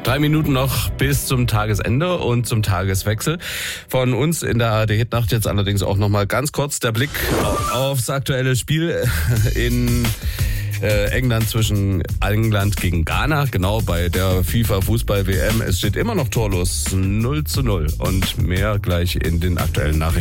3 Minuten noch bis zum Tagesende und zum Tageswechsel. Von uns in der ARD-Hitnacht jetzt allerdings auch nochmal ganz kurz der Blick aufs aktuelle Spiel in England zwischen England gegen Ghana, genau bei der FIFA-Fußball-WM. Es steht immer noch torlos 0:0 und mehr gleich in den aktuellen Nachrichten.